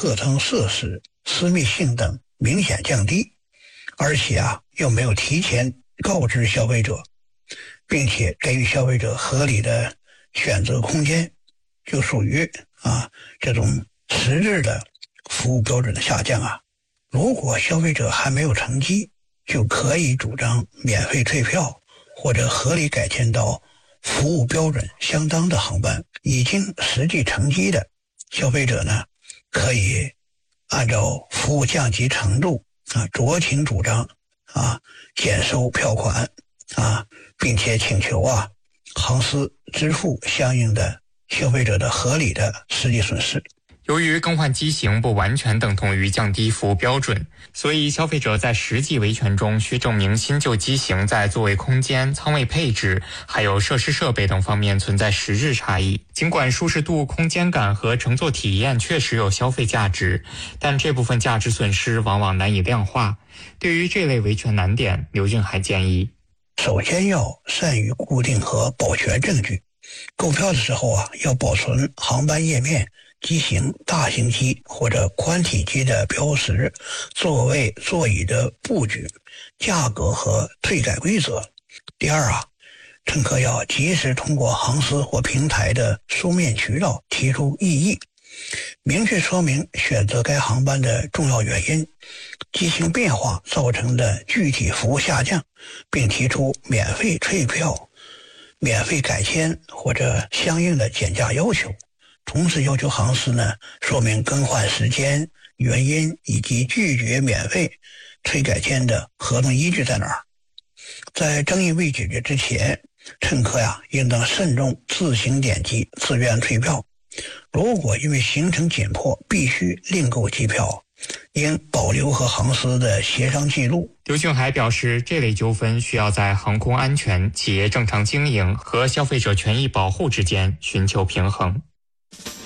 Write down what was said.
客舱设施、私密性等明显降低，而且又没有提前告知消费者，并且给予消费者合理的选择空间，就属于这种实质的服务标准的下降。如果消费者还没有乘机，就可以主张免费退票或者合理改签到服务标准相当的航班。已经实际乘机的消费者呢，可以按照服务降级程度酌情主张减收票款并且请求航司支付相应的消费者的合理的实际损失。 由于更换机型不完全等同于降低服务标准，所以消费者在实际维权中需证明新旧机型在座位空间、舱位配置还有设施设备等方面存在实质差异。尽管舒适度、空间感和乘坐体验确实有消费价值，但这部分价值损失往往难以量化。对于这类维权难点，刘俊还建议， 首先要善于固定和保全证据，购票的时候要保存航班页面、机型、大型机或者宽体机的标识、座位座椅的布局、价格和退改规则。第二乘客要及时通过航司或平台的书面渠道提出异议，明确说明选择该航班的重要原因、机型变化造成的具体服务下降，并提出免费退票、免费改签或者相应的减价要求。同时要求航司呢说明更换时间、原因以及拒绝免费退改签的合同依据在哪儿。在争议未解决之前，乘客应当慎重自行点击自愿退票。如果因为行程紧迫必须另购机票，应保留和航司的协商记录。 刘俊还表示，这类纠纷需要在航空安全、企业正常经营和消费者权益保护之间寻求平衡。